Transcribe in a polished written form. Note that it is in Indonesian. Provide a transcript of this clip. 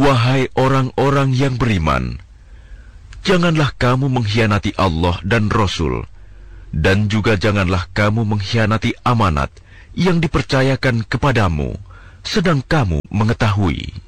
Wahai orang-orang yang beriman, janganlah kamu mengkhianati Allah dan Rasul, dan juga janganlah kamu mengkhianati amanat yang dipercayakan kepadamu, sedang kamu mengetahui.